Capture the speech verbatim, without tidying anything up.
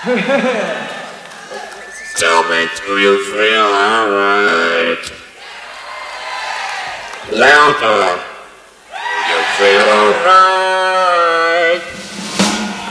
Tell me, do you feel alright? Louder. Do you feel alright?